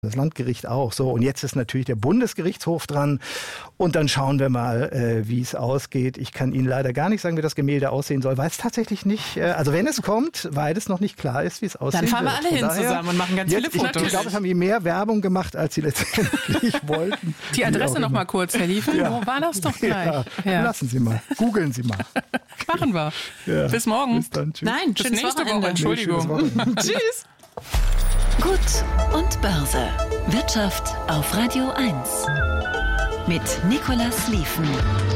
Das Landgericht auch. So, und jetzt ist natürlich der Bundesgerichtshof dran. Und dann schauen wir mal, wie es ausgeht. Ich kann Ihnen leider gar nicht sagen, wie das Gemälde aussehen soll, weil es tatsächlich nicht, also wenn es kommt, weil es noch nicht klar ist, wie es aussieht. Dann fahren wir alle hin zusammen und machen ganz viele Fotos. Ich glaube, es haben die mehr Werbung gemacht, als sie letztendlich wollten. Die Adresse noch mal kurz, Herr Liefen. Ja. Wo war das doch gleich? Ja. Lassen Sie mal. Googeln Sie mal. Machen wir. Ja. Bis morgen. Bis dann. Tschüss. Nein, bis nächste Woche. Entschuldigung. Tschüss. Gut und Börse. Wirtschaft auf Radio 1. Mit Nicolas Liefen.